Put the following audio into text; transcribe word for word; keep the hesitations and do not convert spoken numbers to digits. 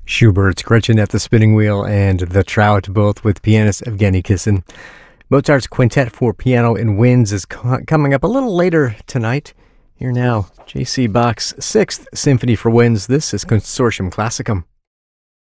Schubert's Gretchen at the Spinning Wheel and The Trout, both with pianist Evgeny Kissin. Mozart's Quintet for Piano and Winds is co- coming up a little later tonight. Here now, J C. Bach's Sixth Symphony for Winds. This is Consortium Classicum.